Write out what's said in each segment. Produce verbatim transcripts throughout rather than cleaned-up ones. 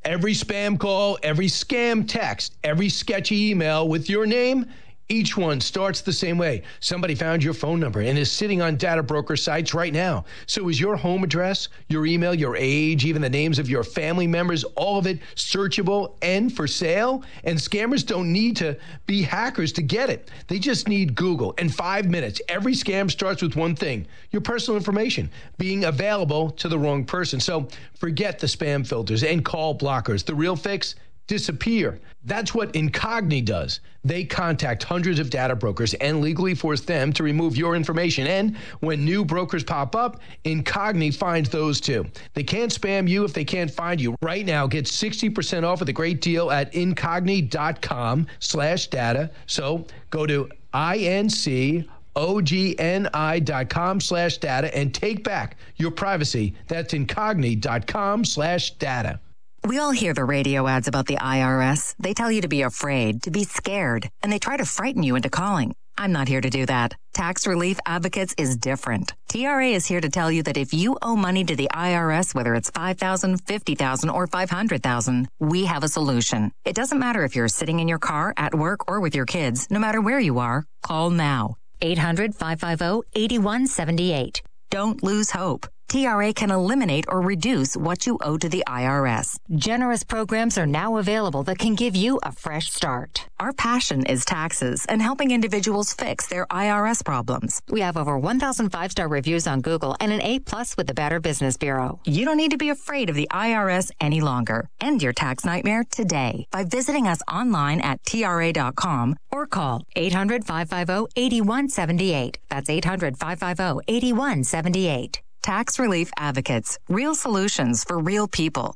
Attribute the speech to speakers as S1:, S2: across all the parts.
S1: Every spam call, every scam text, every sketchy email with your name, each one starts the same way. Somebody found your phone number and is sitting on data broker sites right now. So is your home address, your email, your age, even the names of your family members, all of it searchable and for sale? And scammers don't need to be hackers to get it. They just need Google. In five minutes, every scam starts with one thing: your personal information being available to the wrong person. So forget the spam filters and call blockers. The real fix: disappear. That's what Incogni does. They contact hundreds of data brokers and legally force them to remove your information. And when new brokers pop up, Incogni finds those too. They can't spam you if they can't find you. Right now, get sixty percent off with a great deal at incogni.com slash data. So go to I-N-C O-G-N-I dot com slash data and take back your privacy. That's incogni.com slash data.
S2: We all hear the radio ads about the I R S. They tell you to be afraid, to be scared, and they try to frighten you into calling. I'm not here to do that. Tax Relief Advocates is different. T R A is here to tell you that if you owe money to the I R S, whether it's five thousand dollars, fifty thousand dollars, or five hundred thousand dollars, we have a solution. It doesn't matter if you're sitting in your car, at work, or with your kids. No matter where you are, call now. eight hundred, five five zero, eight one seven eight. Don't lose hope. T R A can eliminate or reduce what you owe to the I R S. Generous programs are now available that can give you a fresh start. Our passion is taxes and helping individuals fix their I R S problems. We have over one thousand five-star reviews on Google and an A plus with the Better Business Bureau. You don't need to be afraid of the I R S any longer. End your tax nightmare today by visiting us online at T R A dot com or call eight hundred, five five zero, eight one seven eight. That's eight hundred, five five zero, eight one seven eight. Tax Relief Advocates. Real solutions for real people.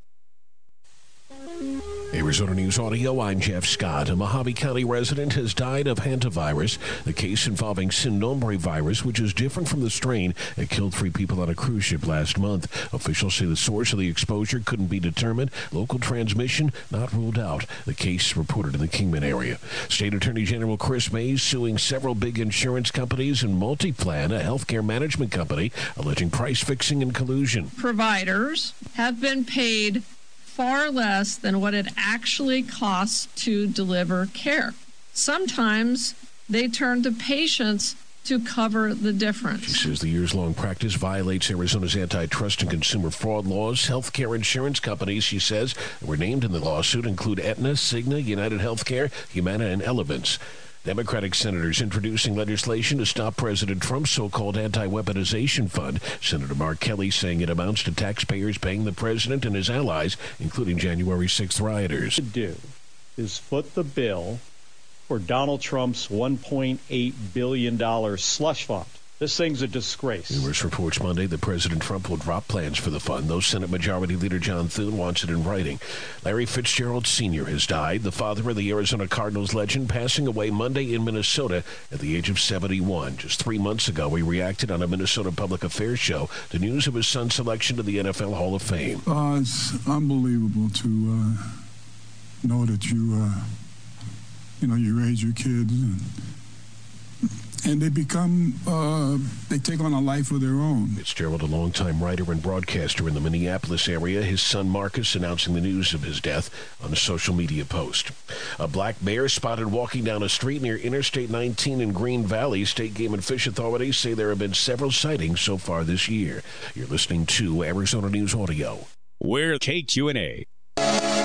S3: Arizona News Audio, I'm Jeff Scott. A Mojave County resident has died of hantavirus, the case involving Sin Nombre virus, which is different from the strain that killed three people on a cruise ship last month. Officials say the source of the exposure couldn't be determined. Local transmission not ruled out. The case reported in the Kingman area. State Attorney General Chris Mays suing several big insurance companies and Multiplan, a healthcare management company, alleging price fixing and collusion.
S4: Providers have been paid far less than what it actually costs to deliver care. Sometimes they turn to patients to cover the difference.
S3: She says the years-long practice violates Arizona's antitrust and consumer fraud laws. Healthcare insurance companies, she says, that were named in the lawsuit include Aetna, Cigna, United Healthcare, Humana, and Elevance. Democratic senators introducing legislation to stop President Trump's so-called anti-weaponization fund. Senator Mark Kelly saying it amounts to taxpayers paying the president and his allies, including January sixth rioters.
S5: To do is foot the bill for Donald Trump's one point eight billion dollars slush fund. This thing's a disgrace.
S3: Numerous reports Monday that President Trump will drop plans for the fund, though Senate Majority Leader John Thune wants it in writing. Larry Fitzgerald Senior has died, the father of the Arizona Cardinals legend, passing away Monday in Minnesota at the age of seventy-one. Just three months ago, he reacted on a Minnesota Public Affairs show to news of his son's selection to the N F L Hall of Fame.
S6: Uh, it's unbelievable to uh, know that you, uh, you know, you raise your kids and And they become, uh, they take on a life of their own.
S3: Fitzgerald, a longtime writer and broadcaster in the Minneapolis area. His son Marcus announcing the news of his death on a social media post. A black bear spotted walking down a street near Interstate nineteen in Green Valley. State Game and Fish authorities say there have been several sightings so far this year. You're listening to Arizona News Audio.
S7: We're K Q and A.